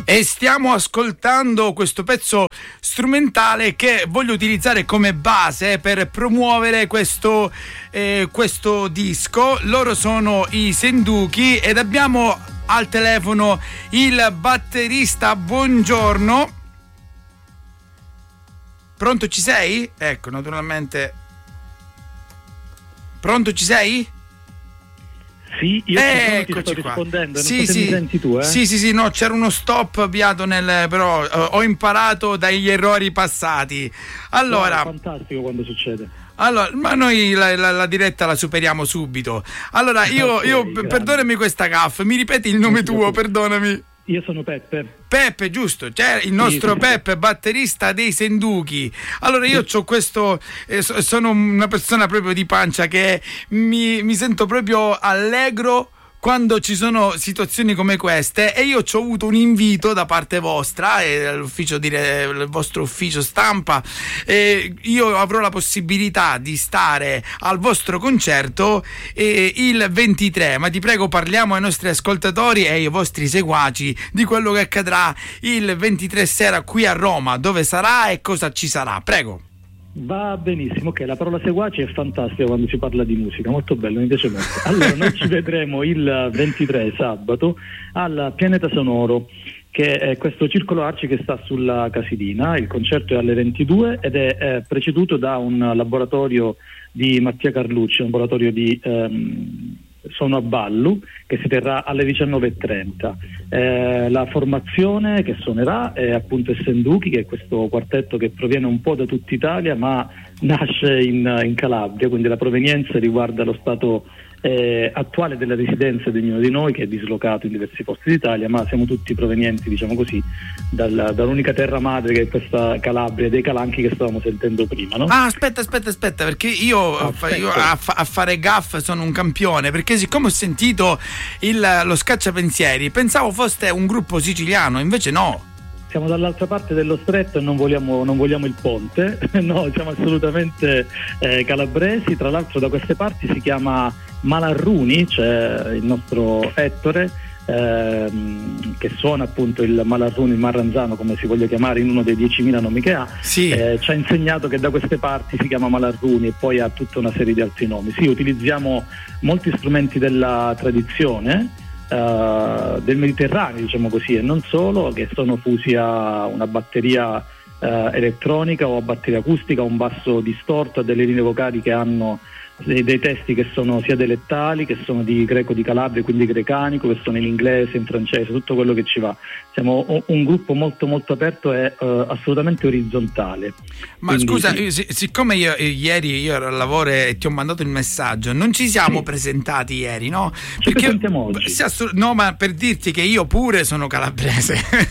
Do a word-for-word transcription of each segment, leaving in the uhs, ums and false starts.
E stiamo ascoltando questo pezzo strumentale che voglio utilizzare come base per promuovere questo, eh, questo disco. Loro sono i Senduki ed abbiamo al telefono il batterista. Buongiorno. Pronto, ci sei? Ecco, naturalmente. Pronto, ci sei? Sì, io eh, ti sto rispondendo, sì, non so se sì. mi senti tu, eh? Sì, sì, sì, no, c'era uno stop avviato nel, però eh, ho imparato dagli errori passati. Allora, wow, fantastico quando succede. Allora, ma noi la, la, la diretta la superiamo subito. Allora, io, okay, io perdonami questa gaffa, mi ripeti il nome tuo, perdonami. Io sono Peppe. Peppe, giusto, c'è il nostro sì, Peppe, sì. batterista dei Senduki. Allora io ho questo, eh, sono una persona proprio di pancia che mi, mi sento proprio allegro quando ci sono situazioni come queste, e io ci ho avuto un invito da parte vostra e l'ufficio di, il vostro ufficio stampa, e io avrò la possibilità di stare al vostro concerto eh, il ventitré, ma ti prego parliamo ai nostri ascoltatori e ai vostri seguaci di quello che accadrà il ventitré sera qui a Roma, dove sarà e cosa ci sarà, prego. Va benissimo, ok, la parola seguaci è fantastica quando si parla di musica, molto bello, mi piace molto. Allora, noi ci vedremo il ventitré sabato al Pianeta Sonoro, che è questo circolo arci che sta sulla Casilina. Il concerto è alle ventidue ed è eh, preceduto da un laboratorio di Mattia Carlucci, un laboratorio di ehm, suono a ballo che si terrà alle diciannove e trenta. Eh, la formazione che suonerà è appunto il Senduki, che è questo quartetto che proviene un po' da tutta Italia ma nasce in, in Calabria, quindi la provenienza riguarda lo stato eh, attuale della residenza di ognuno di noi, che è dislocato in diversi posti d'Italia, ma siamo tutti provenienti, diciamo così, dal, dall'unica terra madre che è questa Calabria, dei Calanchi che stavamo sentendo prima, no? Ah, aspetta, aspetta, aspetta, perché io, aspetta. io a, fa, a fare gaff sono un campione, perché siccome ho sentito il, lo Scacciapensieri pensavo fosse un gruppo siciliano, invece no. Siamo dall'altra parte dello stretto e non vogliamo, non vogliamo il ponte, no, siamo assolutamente eh, calabresi. Tra l'altro da queste parti si chiama Malarruni, c'è il nostro Ettore ehm, che suona appunto il Malarruni, il Marranzano, come si voglia chiamare, in uno dei diecimila nomi che ha. Sì. Eh, ci ha insegnato che da queste parti si chiama Malarruni e poi ha tutta una serie di altri nomi. Sì, utilizziamo molti strumenti della tradizione Uh, del Mediterraneo, diciamo così, e non solo, che sono fusi a una batteria uh, elettronica o a batteria acustica, un basso distorto, a delle linee vocali che hanno dei, dei testi che sono sia dialettali, che sono di greco di Calabria, quindi grecanico, che sono in inglese, in francese, tutto quello che ci va. Siamo un gruppo molto molto aperto e uh, assolutamente orizzontale. Ma quindi, scusa, sì. siccome io ieri io ero al lavoro e ti ho mandato il messaggio, non ci siamo sì. presentati ieri, no? Ci presentiamo oggi. Assu- no, ma per dirti che io pure sono calabrese.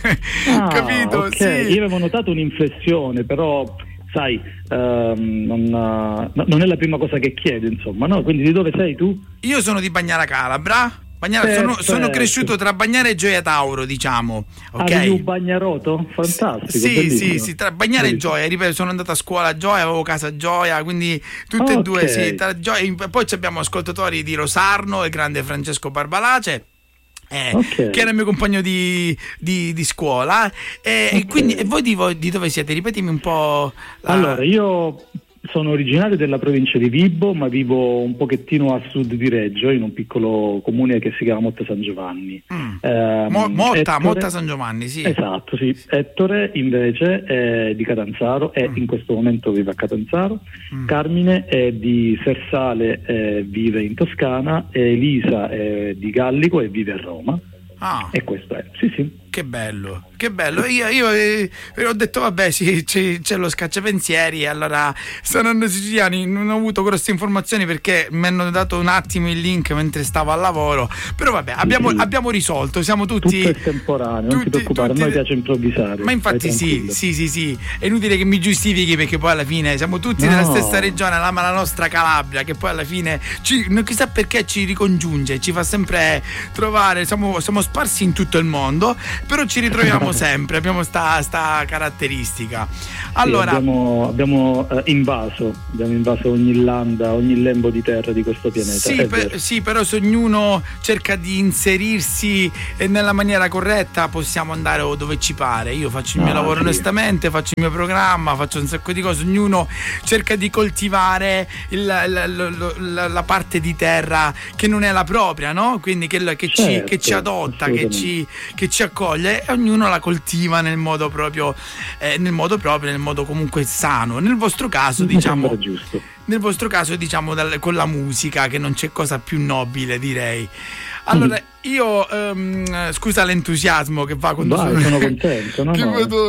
Ah, capito? Okay. Sì. Io avevo notato un'inflessione, però sai, ehm, non, non è la prima cosa che chiedo, insomma, no? Quindi di dove sei tu? Io sono di Bagnara Calabra. Bagnara, sono, sono cresciuto tra Bagnara e Gioia Tauro, diciamo. Okay? Avevi un Bagnaroto? Fantastico. Sì, bellissimo. sì, sì, tra Bagnara bellissimo. e Gioia, ripeto, sono andato a scuola a Gioia, avevo casa a Gioia, quindi tutte e okay. due, sì, tra Gioia, poi abbiamo ascoltatori di Rosarno, il grande Francesco Barbalace. Eh, okay. che era il mio compagno di, di, di scuola e, okay. e quindi e voi di, di dove siete? Ripetimi un po'. La... Allora, io sono originario della provincia di Vibo, ma vivo un pochettino a sud di Reggio, in un piccolo comune che si chiama Motta San Giovanni. Mm. Eh, Mo, Motta, Ettore, Motta San Giovanni, sì. Esatto, sì. Ettore invece è di Catanzaro e mm. in questo momento vive a Catanzaro. Mm. Carmine è di Sersale e vive in Toscana, e Elisa è di Gallico e vive a Roma. Ah. E questo è, sì sì. Che bello, che bello. Io, io eh, ho detto vabbè sì, c'è, c'è lo Scacciapensieri, allora saranno siciliani. Non ho avuto grosse informazioni perché mi hanno dato un attimo il link mentre stavo al lavoro, però vabbè abbiamo, sì. abbiamo risolto, siamo tutti. Tutto è temporaneo, tutti, non ti preoccupare, tutti, a noi piace improvvisare. Ma infatti sì, sì, sì, sì, è inutile che mi giustifichi perché poi alla fine siamo tutti no. nella stessa regione, la, ma la nostra Calabria, che poi alla fine ci, non chissà perché ci ricongiunge, ci fa sempre trovare, siamo, siamo sparsi in tutto il mondo. però ci ritroviamo sempre, abbiamo sta, sta caratteristica. Allora, sì, abbiamo, abbiamo eh, invaso, abbiamo invaso ogni landa, ogni lembo di terra di questo pianeta. Sì, per, sì, però se ognuno cerca di inserirsi nella maniera corretta possiamo andare dove ci pare. Io faccio il mio ah, lavoro sì. onestamente, faccio il mio programma, faccio un sacco di cose, ognuno cerca di coltivare il, la, la, la, la parte di terra che non è la propria, no? Quindi che, che, certo, ci, che ci adotta, che ci, che ci accoglie, e ognuno la coltiva nel modo proprio, eh, nel modo proprio, nel modo comunque sano. Nel vostro caso, mi diciamo, giusto. Nel vostro caso, diciamo, dal, con la musica, che non c'è cosa più nobile, direi. Allora, io um, scusa l'entusiasmo che va quando Vai, sono, sono contento, no? che no. vedo,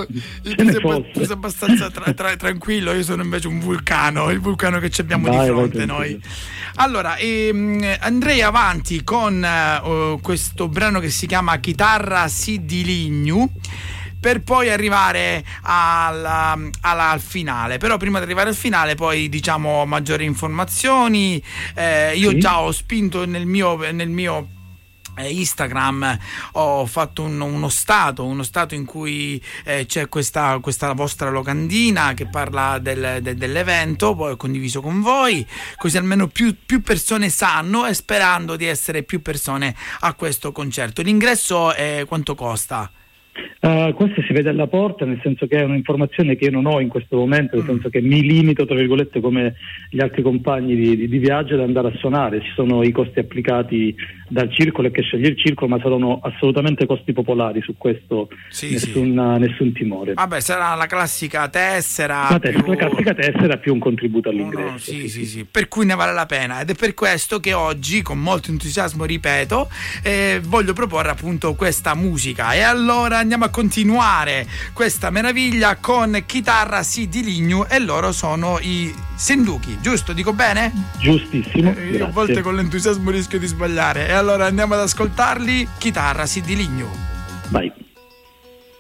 tu sei abbastanza tra, tra, tranquillo, io sono invece un vulcano, il vulcano che ci abbiamo vai, di fronte noi. Allora, ehm, andrei avanti con uh, questo brano che si chiama Chitarra si di Lignu, per poi arrivare alla, alla, al finale. Però prima di arrivare al finale poi diciamo maggiori informazioni. Eh, io sì. già ho spinto nel mio, nel mio Instagram, ho fatto un, uno stato uno stato in cui eh, c'è questa, questa vostra locandina che parla del, de, dell'evento, poi ho condiviso con voi, così almeno più, più persone sanno, e sperando di essere più persone a questo concerto. L'ingresso è, quanto costa? Uh, questo si vede alla porta, nel senso che è un'informazione che io non ho in questo momento, nel senso che mi limito, tra virgolette, come gli altri compagni di, di, di viaggio, ad andare a suonare. Ci sono i costi applicati dal circolo e che sceglie il circolo, ma saranno assolutamente costi popolari, su questo sì, nessun, sì. nessun timore. Vabbè, sarà la classica tessera, la, tessera, più... la classica tessera più un contributo all'ingresso. No, no, sì, sì, sì, sì, per cui ne vale la pena, ed è per questo che oggi, con molto entusiasmo, ripeto, eh, voglio proporre appunto questa musica. E allora andiamo a continuare questa meraviglia con Chitarra si di Lignu, e loro sono i Senduki, giusto? Dico bene? Giustissimo. Eh, io a volte con l'entusiasmo rischio di sbagliare, e allora andiamo ad ascoltarli. Chitarra si di Lignu. Vai.